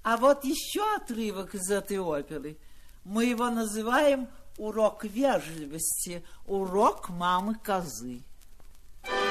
А вот еще отрывок из этой оперы. Мы его называем «Урок вежливости», урок мамы Козы.